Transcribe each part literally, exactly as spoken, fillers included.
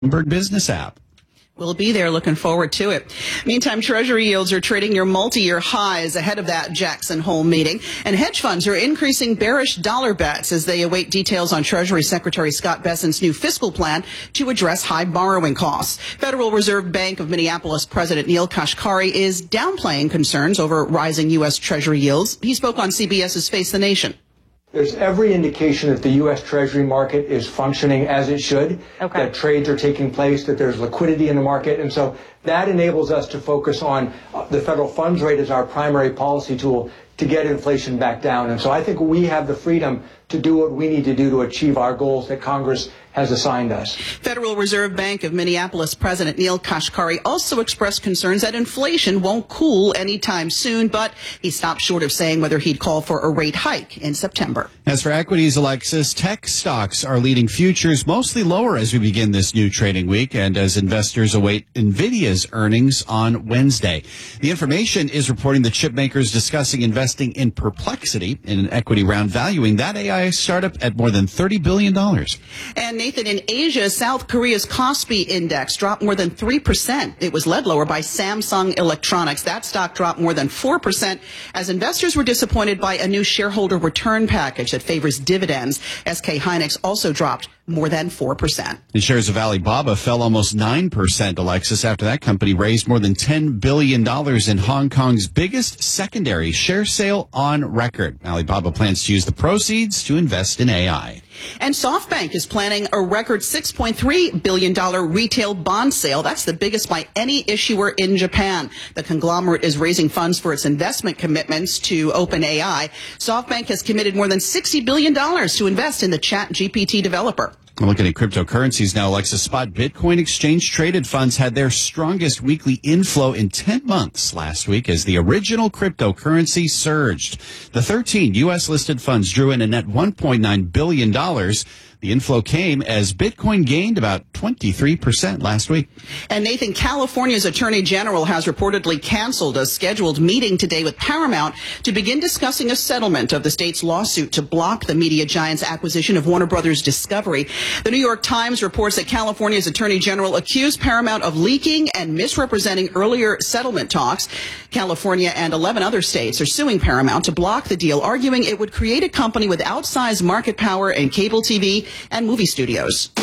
Bloomberg Business app. We'll be there. Looking forward to it. Meantime, Treasury yields are trading near multi-year highs ahead of that Jackson Hole meeting. And hedge funds are increasing bearish dollar bets as they await details on Treasury Secretary Scott Bessent's new fiscal plan to address high borrowing costs. Federal Reserve Bank of Minneapolis President Neel Kashkari is downplaying concerns over rising U S. Treasury yields. He spoke on CBS's Face the Nation. There's every indication that the U S. Treasury market is functioning as it should, okay. that trades are taking place, that there's liquidity in the market. And so that enables us to focus on the federal funds rate as our primary policy tool to get inflation back down. And so I think we have the freedom to do what we need to do to achieve our goals that Congress has assigned us. Federal Reserve Bank of Minneapolis President Neel Kashkari also expressed concerns that inflation won't cool anytime soon, but he stopped short of saying whether he'd call for a rate hike in September. As for equities, Alexis, tech stocks are leading futures mostly lower as we begin this new trading week and as investors await NVIDIA's earnings on Wednesday. The Information is reporting the chip makers discussing investing in Perplexity in an equity round valuing that A I startup at more than thirty billion dollars. And Nathan, in Asia, South Korea's Kospi index dropped more than three percent. It was led lower by Samsung Electronics. That stock dropped more than four percent as investors were disappointed by a new shareholder return package that favors dividends. S K Hynix also dropped more than four percent. The shares of Alibaba fell almost nine percent, Alexis, after that company raised more than ten billion dollars in Hong Kong's biggest secondary share sale on record. Alibaba plans to use the proceeds to invest in A I. And SoftBank is planning a record six point three billion dollars retail bond sale. That's the biggest by any issuer in Japan. The conglomerate is raising funds for its investment commitments to OpenAI. SoftBank has committed more than sixty billion dollars to invest in the ChatGPT developer. Looking at cryptocurrencies now, Alexis, spot Bitcoin exchange-traded funds had their strongest weekly inflow in ten months last week as the original cryptocurrency surged. The thirteen U S-listed funds drew in a net one point nine billion dollars. The inflow came as Bitcoin gained about twenty-three percent last week. And Nathan, California's Attorney General has reportedly canceled a scheduled meeting today with Paramount to begin discussing a settlement of the state's lawsuit to block the media giant's acquisition of Warner Brothers Discovery. The New York Times reports that California's Attorney General accused Paramount of leaking and misrepresenting earlier settlement talks. California and eleven other states are suing Paramount to block the deal, arguing it would create a company with outsized market power in cable T V and movie studios.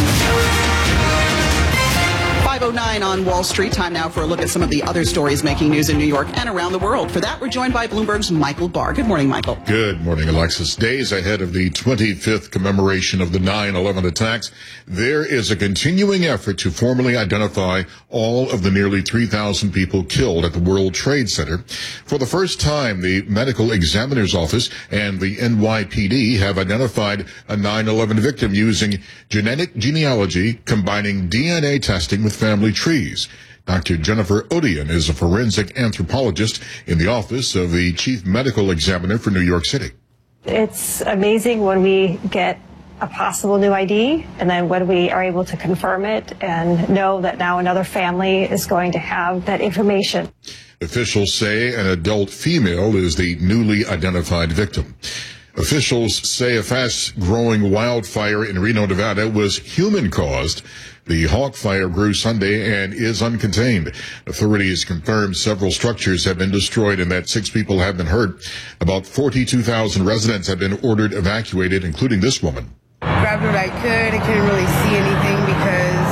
five oh nine on Wall Street. Time now for a look at some of the other stories making news in New York and around the world. For that, we're joined by Bloomberg's Michael Barr. Good morning, Michael. Good morning, Alexis. Days ahead of the twenty-fifth commemoration of the nine eleven attacks, there is a continuing effort to formally identify all of the nearly three thousand people killed at the World Trade Center. For the first time, the Medical Examiner's Office and the N Y P D have identified a nine eleven victim using genetic genealogy, combining D N A testing with family trees. Doctor Jennifer Odian is a forensic anthropologist in the office of the Chief Medical Examiner for New York City. It's amazing when we get a possible new I D, and then when we are able to confirm it and know that now another family is going to have that information. Officials say an adult female is the newly identified victim. Officials say a fast-growing wildfire in Reno, Nevada was human-caused. The Hawk Fire grew Sunday and is uncontained. Authorities confirmed several structures have been destroyed and that six people have been hurt. About forty-two thousand residents have been ordered evacuated, including this woman. Grabbed what I could. I couldn't really see anything because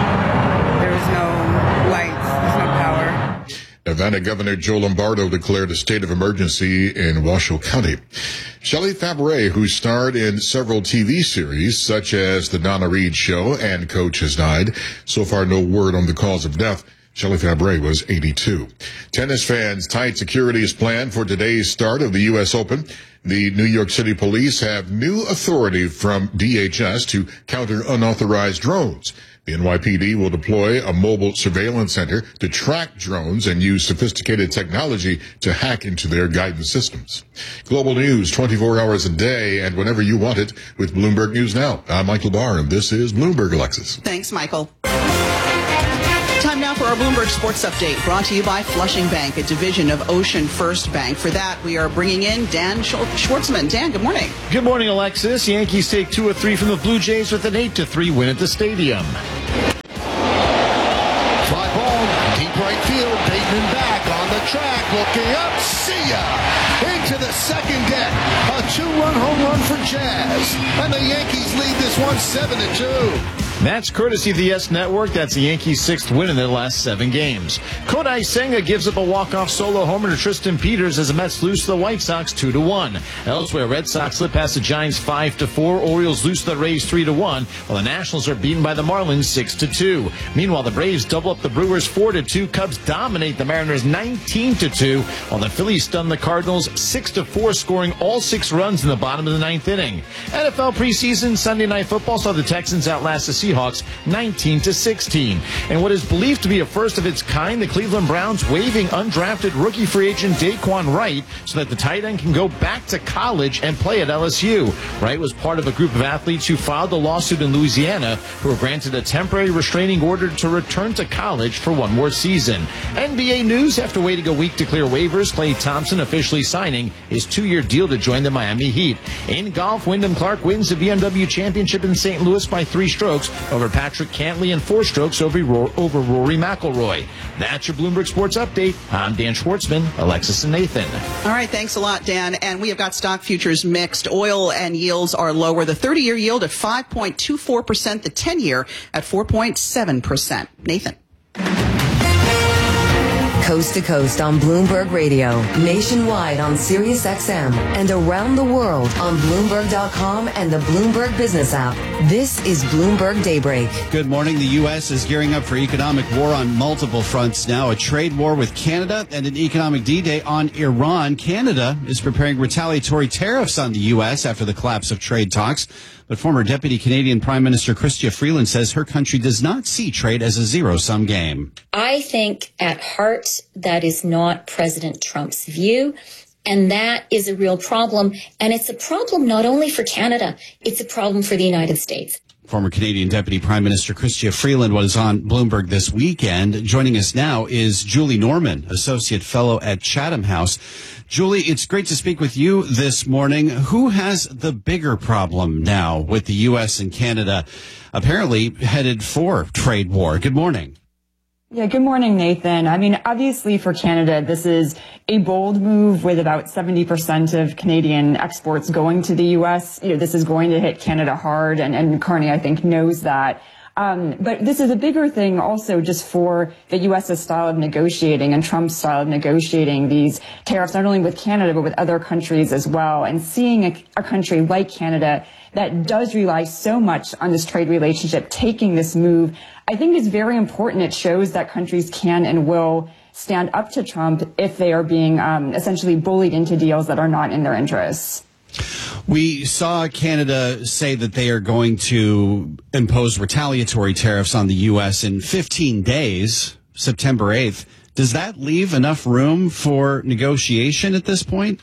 there was no lights, there's no power. Nevada Governor Joe Lombardo declared a state of emergency in Washoe County. Shelley Fabares, who starred in several T V series such as The Donna Reed Show and Coach, has died. So far, no word on the cause of death. Shelley Fabares was eighty-two. Tennis fans, tight security is planned for today's start of the U S Open. The New York City police have new authority from D H S to counter unauthorized drones. The N Y P D will deploy a mobile surveillance center to track drones and use sophisticated technology to hack into their guidance systems. Global news twenty-four hours a day and whenever you want it with Bloomberg News Now. I'm Michael Barr, and this is Bloomberg, Alexis. Thanks, Michael. Time now for our Bloomberg Sports Update, brought to you by Flushing Bank, a division of Ocean First Bank. For that, we are bringing in Dan Schwartzman. Dan, good morning. Good morning, Alexis. Yankees take two or three from the Blue Jays with an eight to three win at the stadium. track, looking up, see ya! Into the second deck, a two-run home run for Jazz, and the Yankees lead this one seven to two. That's courtesy of the Yes Network. That's the Yankees' sixth win in their last seven games. Kodai Senga gives up a walk-off solo homer to Tristan Peters as the Mets lose to the White Sox two to one. Elsewhere, Red Sox slip past the Giants five to four. Orioles lose to the Rays three to one, while the Nationals are beaten by the Marlins six to two. Meanwhile, the Braves double up the Brewers four to two. Cubs dominate the Mariners nineteen to two, while the Phillies stun the Cardinals six to four, scoring all six runs in the bottom of the ninth inning. N F L preseason Sunday Night Football saw the Texans outlast the Seahawks nineteen to sixteen. And what is believed to be a first of its kind, the Cleveland Browns waiving undrafted rookie free agent Daquan Wright so that the tight end can go back to college and play at L S U. Wright was part of a group of athletes who filed a lawsuit in Louisiana who were granted a temporary restraining order to return to college for one more season. N B A news: after waiting a week to clear waivers, Klay Thompson officially signing his two-year deal to join the Miami Heat. In golf, Wyndham Clark wins the B M W Championship in Saint Louis by three strokes over Patrick Cantley and four strokes over, over Rory McIlroy. That's your Bloomberg Sports Update. I'm Dan Schwartzman, Alexis and Nathan. All right, thanks a lot, Dan. And we have got stock futures mixed. Oil and yields are lower. The thirty-year yield at five point two four percent, the ten-year at four point seven percent. Nathan. Coast to coast on Bloomberg Radio, nationwide on Sirius X M, and around the world on Bloomberg dot com and the Bloomberg Business app. This is Bloomberg Daybreak. Good morning. The U S is gearing up for economic war on multiple fronts now. A trade war with Canada and an economic D-Day on Iran. Canada is preparing retaliatory tariffs on the U S after the collapse of trade talks. But former Deputy Canadian Prime Minister Chrystia Freeland says her country does not see trade as a zero-sum game. I think at heart that is not President Trump's view. And that is a real problem. And it's a problem not only for Canada, it's a problem for the United States. Former Canadian Deputy Prime Minister Chrystia Freeland was on Bloomberg this weekend. Joining us now is Julie Norman, Associate Fellow at Chatham House. Julie, it's great to speak with you this morning. Who has the bigger problem now with the U S and Canada apparently headed for trade war? Good morning. Yeah, good morning, Nathan. I mean, obviously for Canada, this is a bold move with about seventy percent of Canadian exports going to the U S. You know, this is going to hit Canada hard, and, and Carney, I think, knows that. Um, but this is a bigger thing also just for the U S's style of negotiating and Trump's style of negotiating these tariffs, not only with Canada, but with other countries as well. And seeing a, a country like Canada that does rely so much on this trade relationship taking this move, I think is very important. It shows that countries can and will stand up to Trump if they are being um, essentially bullied into deals that are not in their interests. We saw Canada say that they are going to impose retaliatory tariffs on the U S in fifteen days, September eighth. Does that leave enough room for negotiation at this point?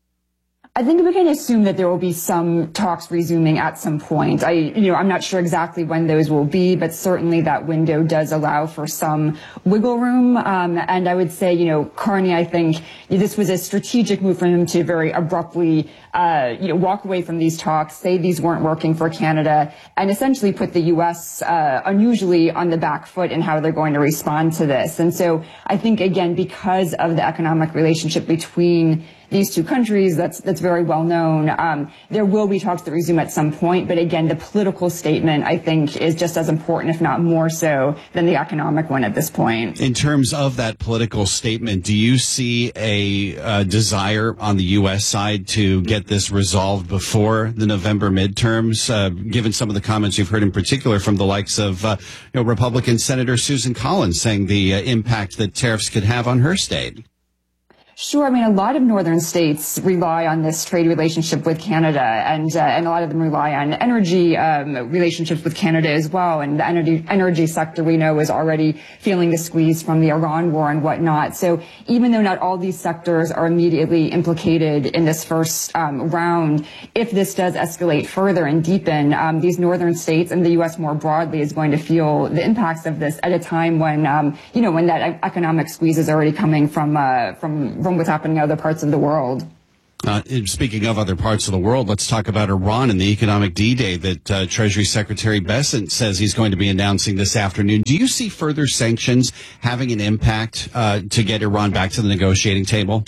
I think we can assume that there will be some talks resuming at some point. I, you know, I'm not sure exactly when those will be, but certainly that window does allow for some wiggle room. Um, and I would say, you know, Carney, I think this was a strategic move for him to very abruptly, uh, you know, walk away from these talks, say these weren't working for Canada, and essentially put the U S uh, unusually on the back foot in how they're going to respond to this. And so I think, again, because of the economic relationship between these two countries, that's that's very well known. Um, there will be talks that resume at some point, but again, the political statement, I think, is just as important, if not more so, than the economic one at this point. In terms of that political statement, do you see a uh, desire on the U S side to get this resolved before the November midterms, uh, given some of the comments you've heard in particular from the likes of uh, you know, Republican Senator Susan Collins saying the uh, impact that tariffs could have on her state? Sure. I mean, a lot of northern states rely on this trade relationship with Canada, and uh, and a lot of them rely on energy um, relationships with Canada as well. And the energy energy sector, we know, is already feeling the squeeze from the Iran war and whatnot. So even though not all these sectors are immediately implicated in this first um, round, if this does escalate further and deepen, um, these northern states and the U S more broadly is going to feel the impacts of this at a time when, um, you know, when that economic squeeze is already coming from uh, from from what's happening in other parts of the world. Uh, speaking of other parts of the world, let's talk about Iran and the economic D-Day that uh, Treasury Secretary Bessent says he's going to be announcing this afternoon. Do you see further sanctions having an impact uh, to get Iran back to the negotiating table?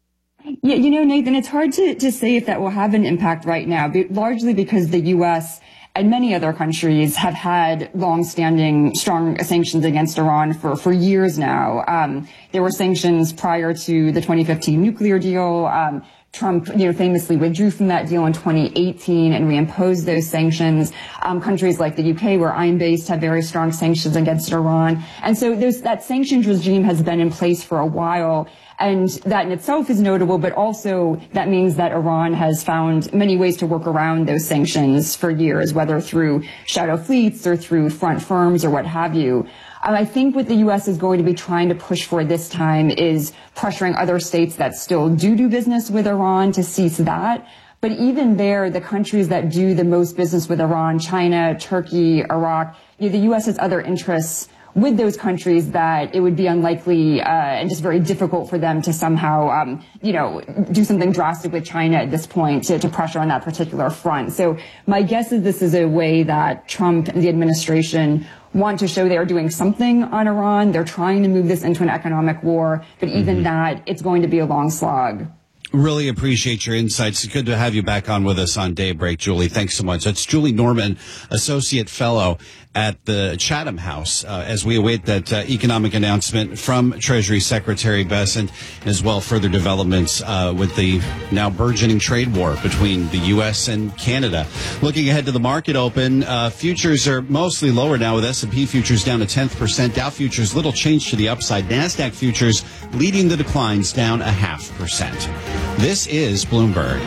Yeah, you know, Nathan, it's hard to, to say if that will have an impact right now, but largely because the U S and many other countries have had long-standing strong sanctions against Iran for, for years now. Um, there were sanctions prior to the twenty fifteen nuclear deal. Um, Trump, you know, famously withdrew from that deal in twenty eighteen and reimposed those sanctions. Um, countries like the U K, where I'm based, have very strong sanctions against Iran. And so those, that sanctions regime has been in place for a while. And that in itself is notable, but also that means that Iran has found many ways to work around those sanctions for years, whether through shadow fleets or through front firms or what have you. Um, I think what the U S is going to be trying to push for this time is pressuring other states that still do do business with Iran to cease that. But even there, the countries that do the most business with Iran, China, Turkey, Iraq, you know, the U S has other interests with those countries that it would be unlikely uh, and just very difficult for them to somehow, um, you know, do something drastic with China at this point to, to pressure on that particular front. So my guess is this is a way that Trump and the administration want to show they are doing something on Iran. They're trying to move this into an economic war, but even mm-hmm. that, it's going to be a long slog. Really appreciate your insights. It's good to have you back on with us on Daybreak, Julie. Thanks so much. That's Julie Norman, Associate Fellow at the Chatham House, uh, as we await that uh, economic announcement from Treasury Secretary Bessent, as well further developments uh, with the now burgeoning trade war between the U S and Canada. Looking ahead to the market open, uh, futures are mostly lower now, with S and P futures down a tenth percent. Dow futures little change to the upside. NASDAQ futures leading the declines down a half percent. This is Bloomberg.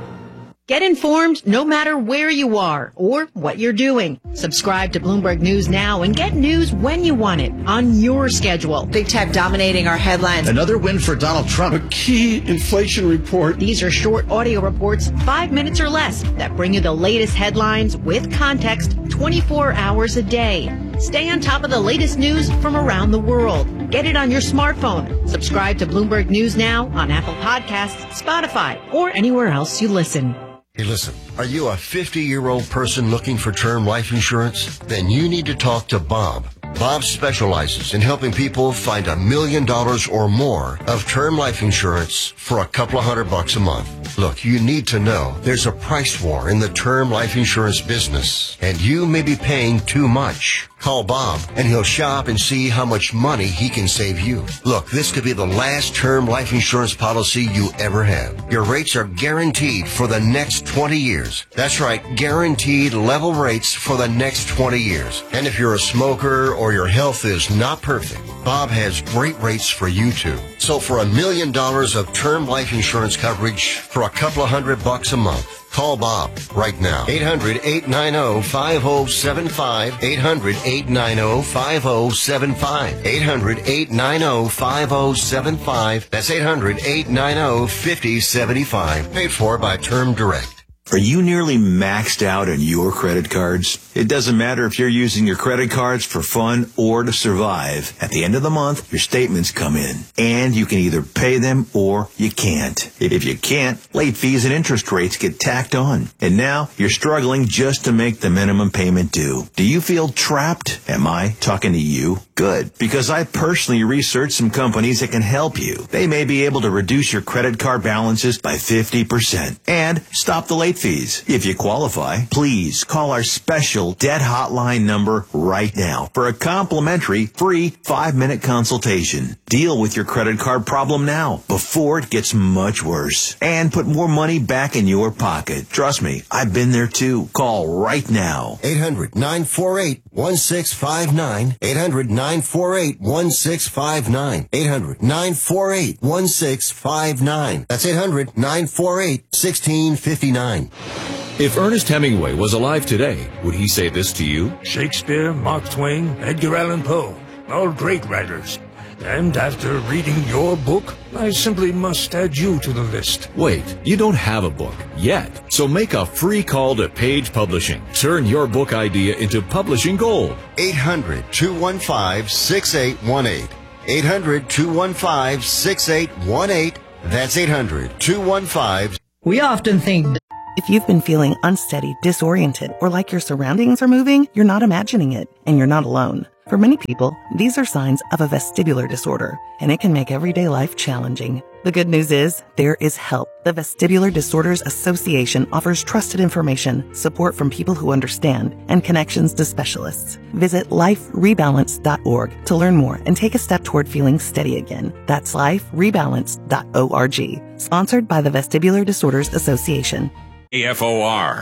Get informed no matter where you are or what you're doing. Subscribe to Bloomberg News now and get news when you want it on your schedule. Big tech dominating our headlines. Another win for Donald Trump. A key inflation report. These are short audio reports, five minutes or less, that bring you the latest headlines with context twenty-four hours a day. Stay on top of the latest news from around the world. Get it on your smartphone. Subscribe to Bloomberg News now on Apple Podcasts, Spotify, or anywhere else you listen. Hey, listen, are you a fifty-year-old person looking for term life insurance? Then you need to talk to Bob. Bob specializes in helping people find a million dollars or more of term life insurance for a couple of hundred bucks a month. Look, you need to know there's a price war in the term life insurance business, and you may be paying too much. Call Bob, and he'll shop and see how much money he can save you. Look, this could be the last term life insurance policy you ever have. Your rates are guaranteed for the next twenty years. That's right, guaranteed level rates for the next twenty years. And if you're a smoker or your health is not perfect, Bob has great rates for you too. So for a million dollars of term life insurance coverage for a couple of hundred bucks a month, call Bob right now. eight hundred, eight nine zero, five zero seven five. eight hundred, eight nine zero, five zero seven five. eight hundred, eight nine zero, five zero seven five. That's eight hundred, eight nine zero, five zero seven five. Paid for by Term Direct. Are you nearly maxed out on your credit cards? It doesn't matter if you're using your credit cards for fun or to survive. At the end of the month, your statements come in, and you can either pay them or you can't. If you can't, late fees and interest rates get tacked on. And now you're struggling just to make the minimum payment due. Do you feel trapped? Am I talking to you? Good, because I personally researched some companies that can help you. They may be able to reduce your credit card balances by fifty percent and stop the late fees. If you qualify, please call our special debt hotline number right now for a complimentary free five-minute consultation. Deal with your credit card problem now before it gets much worse and put more money back in your pocket. Trust me, I've been there too. Call right now. eight hundred, nine four eight, one six five nine. eight hundred, nine four eight, one six five nine. eight hundred, nine four eight, one six five nine. That's eight hundred, nine four eight, one six five nine. If Ernest Hemingway was alive today, would he say this to you? Shakespeare, Mark Twain, Edgar Allan Poe, all great writers. And after reading your book, I simply must add you to the list. Wait, you don't have a book yet. So make a free call to Page Publishing. Turn your book idea into publishing gold. eight hundred, two one five, six eight one eight. eight hundred, two one five, six eight one eight. That's eight hundred, two one five. We often think if you've been feeling unsteady, disoriented, or like your surroundings are moving, you're not imagining it, and you're not alone. For many people, these are signs of a vestibular disorder, and it can make everyday life challenging. The good news is, there is help. The Vestibular Disorders Association offers trusted information, support from people who understand, and connections to specialists. Visit life rebalance dot org to learn more and take a step toward feeling steady again. That's life rebalance dot org. Sponsored by the Vestibular Disorders Association. A F O R.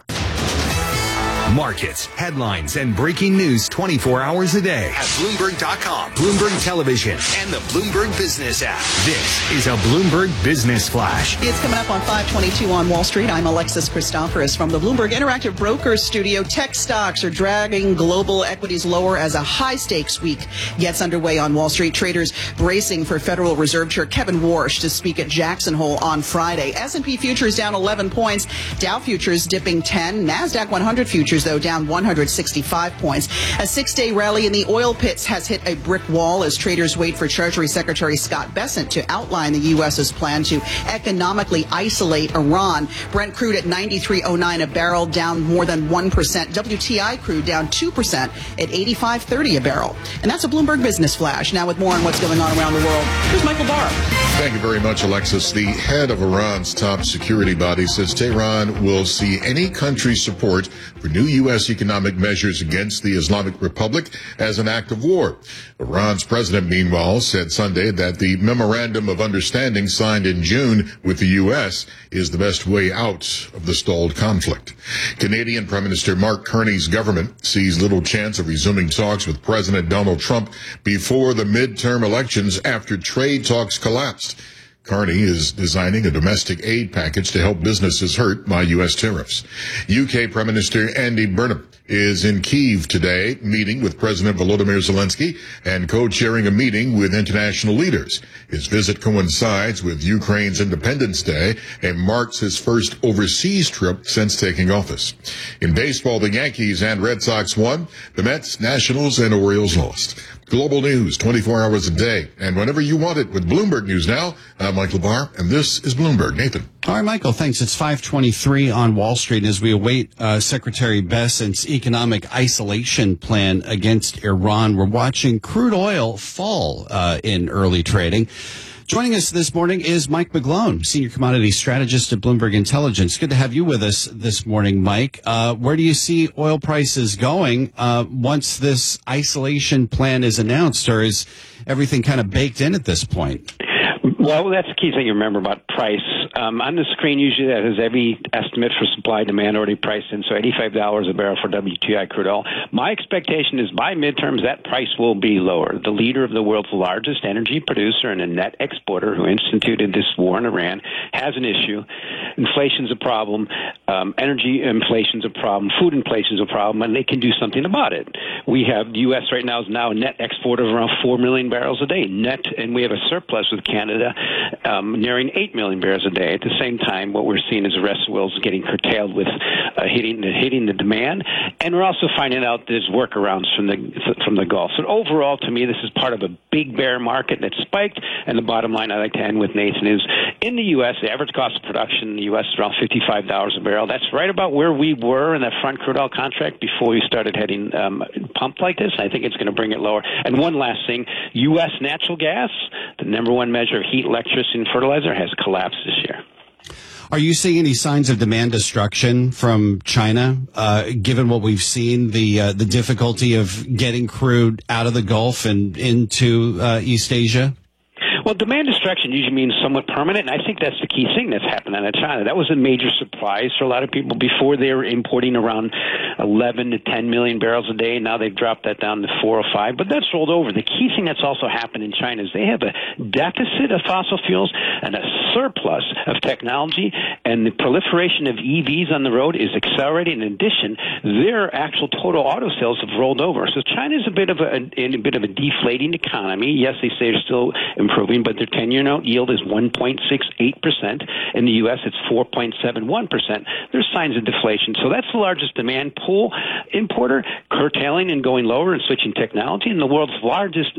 Markets, headlines, and breaking news twenty-four hours a day at Bloomberg dot com, Bloomberg Television, and the Bloomberg Business app. This is a Bloomberg Business Flash. It's coming up on five twenty-two on Wall Street. I'm Alexis Christoforous from the Bloomberg Interactive Brokers Studio. Tech stocks are dragging global equities lower as a high-stakes week gets underway on Wall Street. Traders bracing for Federal Reserve Chair Kevin Warsh to speak at Jackson Hole on Friday. S and P futures down eleven points. Dow futures dipping ten. NASDAQ one hundred futures, though, down one hundred sixty-five points. A six-day rally in the oil pits has hit a brick wall as traders wait for Treasury Secretary Scott Bessent to outline the U S's plan to economically isolate Iran. Brent crude at ninety-three oh nine a barrel, down more than one percent. W T I crude down two percent at eighty-five thirty a barrel. And that's a Bloomberg Business Flash. Now with more on what's going on around the world, here's Michael Barr. Thank you very much, Alexis. The head of Iran's top security body says Tehran will see any country's support for new U S economic measures against the Islamic Republic as an act of war. Iran's president, meanwhile, said Sunday that the memorandum of understanding signed in June with the U S is the best way out of the stalled conflict. Canadian Prime Minister Mark Carney's government sees little chance of resuming talks with President Donald Trump before the midterm elections after trade talks collapsed. Carney is designing a domestic aid package to help businesses hurt by U S tariffs. U K Prime Minister Andy Burnham is in Kyiv today, meeting with President Volodymyr Zelensky and co-chairing a meeting with international leaders. His visit coincides with Ukraine's Independence Day and marks his first overseas trip since taking office. In baseball, the Yankees and Red Sox won. The Mets, Nationals, and Orioles lost. Global news, twenty-four hours a day, and whenever you want it with Bloomberg News Now. I'm Michael Barr, and this is Bloomberg. Nathan. All right, Michael, thanks. It's five twenty-three on Wall Street as we await uh, Secretary Bessent's economic isolation plan against Iran. We're watching crude oil fall uh, in early trading. Joining us this morning is Mike McGlone, Senior Commodity Strategist at Bloomberg Intelligence. Good to have you with us this morning, Mike. Uh, where do you see oil prices going uh, once this isolation plan is announced, or is everything kind of baked in at this point? Well, that's the key thing you remember about price. Um, on the screen, usually that has every estimate for supply demand already priced in, so eighty-five dollars a barrel for W T I crude oil. My expectation is by midterms that price will be lower. The leader of the world's largest energy producer and a net exporter who instituted this war in Iran has an issue. Inflation's a problem. Um, energy inflation's a problem. Food inflation's a problem, and they can do something about it. We have the U S right now is now a net exporter of around four million barrels a day net, and we have a surplus with Canada um, nearing eight million barrels a day. At the same time, what we're seeing is the rest of the world is getting curtailed with uh, hitting the hitting the demand, and we're also finding out there's workarounds from the from the Gulf. So overall, to me, this is part of a big bear market that spiked. And the bottom line I'd like to end with, Nathan, is in the U S, the average cost of production in the U S is around fifty-five dollars a barrel. That's right about where we were in that front crude oil contract before we started heading um, pumped like this. I think it's going to bring it lower. And one last thing, U S natural gas, the number one measure of heat, electricity, and fertilizer, has collapsed this year. Are you seeing any signs of demand destruction from China, uh, given what we've seen, the uh, the difficulty of getting crude out of the Gulf and into uh, East Asia? Well, demand destruction usually means somewhat permanent, and I think that's the key thing that's happened out of China. That was a major surprise for a lot of people. Before, they were importing around eleven to ten million barrels a day. Now they've dropped that down to four or five, but that's rolled over. The key thing that's also happened in China is they have a deficit of fossil fuels and a surplus of technology, and the proliferation of E Vs on the road is accelerating. In addition, their actual total auto sales have rolled over. So China is a bit of a, in a bit of a deflating economy. Yes, they say they're still improving, but their ten-year note yield is one point six eight percent. In the U S, it's four point seven one percent. There's signs of deflation. So that's the largest demand pool importer, curtailing and going lower and switching technology. And the world's largest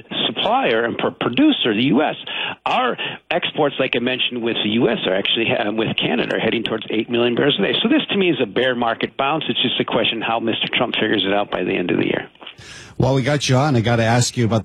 supplier and per producer, the U S, our exports, like I mentioned with the U S, are actually uh, with Canada are heading towards eight million barrels a day. So this, to me, is a bear market bounce. It's just a question how Mister Trump figures it out by the end of the year. While we got you on, I got to ask you about